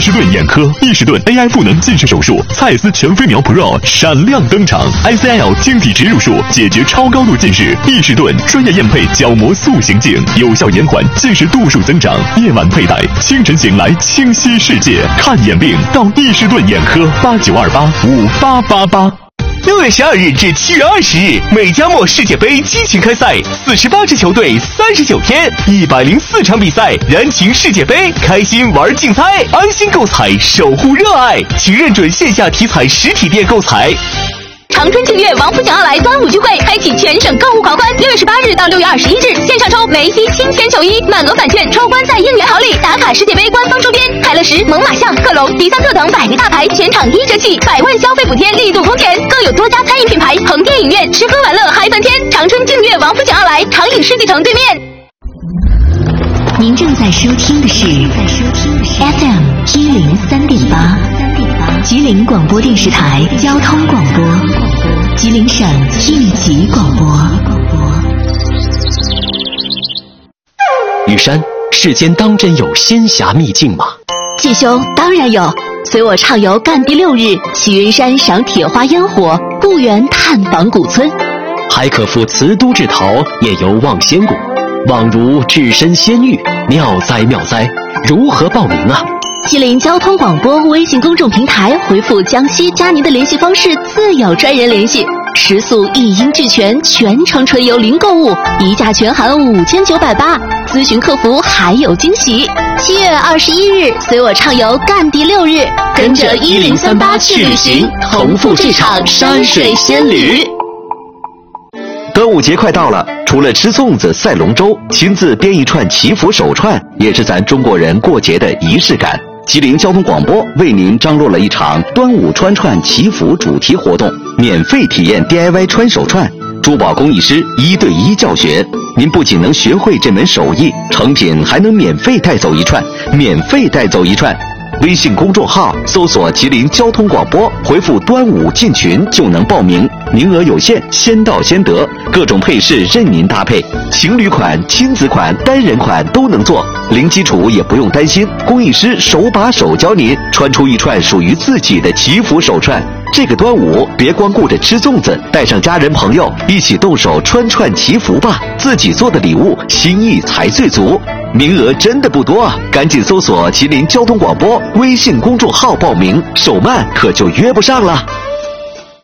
士顿眼科，伊士顿 AI 赋能近视手术，蔡司全飞秒 Pro 闪亮登场 ，ICL 晶体植入术解决超高度近视，伊士顿专业验配角膜塑形镜，有效延缓近视度数增长。夜晚佩戴，清晨醒来清晰世界。看眼病到伊士顿眼科，89285888。 6月12日至7月20日，美加墨世界杯激情开赛，48支球队，39天，104场比赛，燃情世界杯，开心玩竞猜，安心购彩，守护热爱，请认准线下体彩实体店购彩。 长春庆悦王府井奥莱端午聚会开启全省购物狂欢，6月18日到6月21日线上抽梅西亲签球衣，满额返券，抽观赛应援好礼，打卡世界杯官方周边，海乐石、猛犸象、克隆、迪萨特等百位大牌全场1折起，100万消费补贴力度空前，更有多家餐饮品牌、横店影院吃喝玩乐嗨翻天。长春庆悦王府井奥莱长影世纪城对面。 您正在收听的是 FM 103.8，吉林广播电视台交通广播，吉林省一级广播。 雨山，世间当真有仙侠秘境吗？ 季兄，当然有，随我畅游赣地6日，去云山赏铁花烟火，故园探访古村， 还可赴瓷都至陶，夜游望仙谷，宛如置身仙域，妙哉妙哉！如何报名啊？ 吉林交通广播微信公众平台回复江西加您的联系方式，自有专人联系。食宿一应俱全，全程纯游零购物，一价全含5980，咨询客服还有惊喜。7月21日，随我畅游赣地6日，跟着1038去旅行，同赴这场山水仙旅。 端午节快到了，除了吃粽子、赛龙舟，亲自编一串祈福手串，也是咱中国人过节的仪式感。吉林交通广播为您张罗了一场端午穿串祈福主题活动，免费体验 DIY 穿手串，珠宝工艺师1对1教学。您不仅能学会这门手艺，成品还能免费带走一串，免费带走一串。微信公众号搜索吉林交通广播，回复端午进群就能报名，名额有限，先到先得，各种配饰任您搭配，情侣款、亲子款、单人款都能做，零基础也不用担心，工艺师手把手教您穿出一串属于自己的祈福手串。这个端午别光顾着吃粽子，带上家人朋友一起动手穿串祈福吧，自己做的礼物心意才最足。名额真的不多啊，赶紧搜索吉林交通广播微信公众号报名，手慢可就约不上了。